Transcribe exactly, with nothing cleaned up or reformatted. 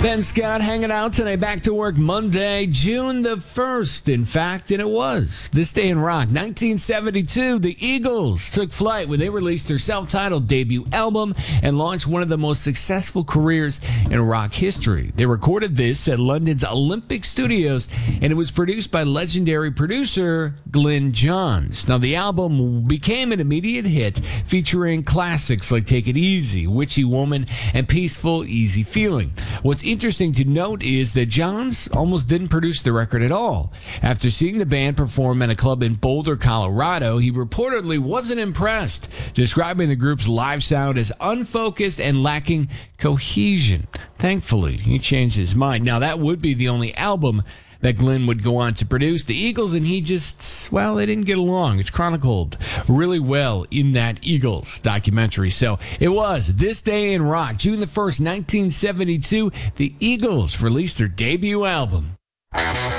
Ben Scott hanging out today. Back to work Monday, June the first. In fact, and it was. This day in rock, nineteen seventy-two, the Eagles took flight when they released their self-titled debut album and launched one of the most successful careers in rock history. They recorded this at London's Olympic Studios, and it was produced by legendary producer Glyn Johns. Now, the album became an immediate hit, featuring classics like Take It Easy, Witchy Woman, and Peaceful Easy Feeling. What's interesting to note is that Johns almost didn't produce the record at all. After seeing the band perform at a club in Boulder, Colorado, he reportedly wasn't impressed, describing the group's live sound as unfocused and lacking cohesion. Thankfully, he changed his mind. Now, that would be the only album that Glyn would go on to produce. The Eagles and he just, well, they didn't get along. It's chronicled really well in that Eagles documentary. So it was This Day in Rock, June the first, nineteen seventy-two. The Eagles released their debut album.